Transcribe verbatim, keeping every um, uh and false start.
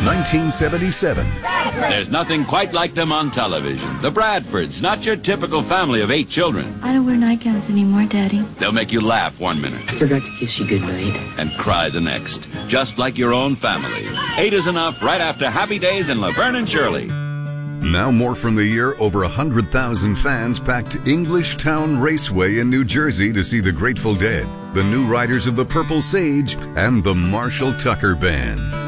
nineteen seventy-seven. There's nothing quite like them on television. The Bradfords, not your typical family of eight children. I don't wear nightgowns anymore, Daddy. They'll make you laugh one minute. I forgot to kiss you goodnight. And cry the next. Just like your own family. Eight is enough right after Happy Days in Laverne and Shirley. Now more from the year, over one hundred thousand fans packed English Town Raceway in New Jersey to see the Grateful Dead, the New Riders of the Purple Sage, and the Marshall Tucker Band.